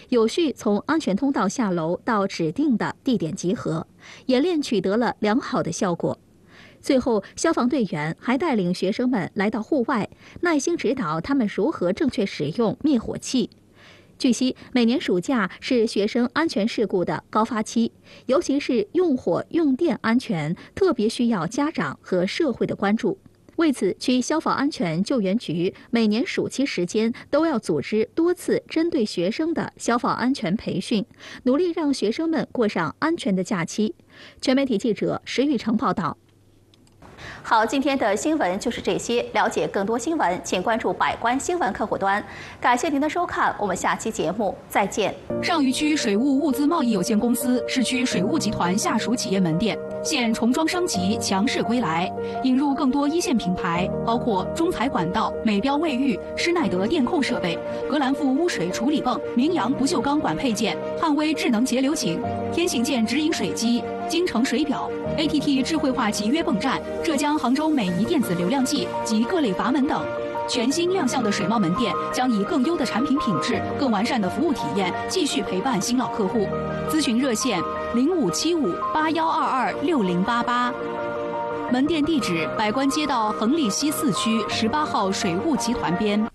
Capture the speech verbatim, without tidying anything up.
有序从安全通道下楼到指定的地点集合，演练取得了良好的效果。最后，消防队员还带领学生们来到户外，耐心指导他们如何正确使用灭火器。据悉，每年暑假是学生安全事故的高发期，尤其是用火用电安全，特别需要家长和社会的关注。为此，区消防安全救援局每年暑期时间都要组织多次针对学生的消防安全培训，努力让学生们过上安全的假期。全媒体记者石玉成报道。好，今天的新闻就是这些。了解更多新闻，请关注百官新闻客户端。感谢您的收看，我们下期节目再见。 上虞区水务物资贸易有限公司市区水务集团下属企业门店现重装升级，强势归来，引入更多一线品牌，包括中材管道、美标卫浴、施耐德电控设备、格兰富污水处理泵、明阳不锈钢管配件、汉威智能节流井、天行健直饮水机、京城水表、A T T 智慧化集约泵站、浙江杭州美仪电子流量计及各类阀门等。全新亮相的水贸门店将以更优的产品品质、更完善的服务体验，继续陪伴新老客户。咨询热线零五七五八幺二二六零八八。门店地址：百官街道恒利西四区十八号水务集团边。